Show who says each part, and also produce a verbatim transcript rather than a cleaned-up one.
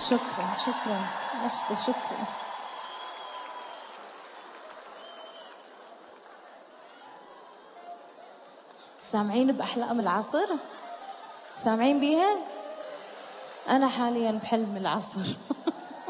Speaker 1: شكرا شكرا نشدة، شكرا. سامعين بأحلام العصر؟ سامعين بيها؟ أنا حاليا بحلم العصر.